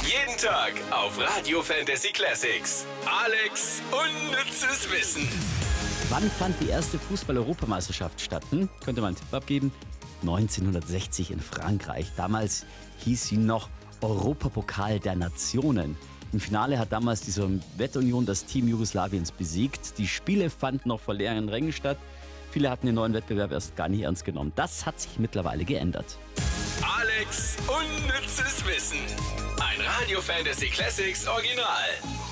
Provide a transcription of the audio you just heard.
Jeden Tag auf Radio Fantasy Classics. Alex unnützes Wissen. Wann fand die erste Fußball-Europameisterschaft statt? Könnte man einen Tipp abgeben? 1960 in Frankreich. Damals hieß sie noch Europapokal der Nationen. Im Finale hat damals die Sowjetunion das Team Jugoslawiens besiegt. Die Spiele fanden noch vor leeren Rängen statt. Viele hatten den neuen Wettbewerb erst gar nicht ernst genommen. Das hat sich mittlerweile geändert. Alex unnützes Wissen. Ein Radio Fantasy Classics Original.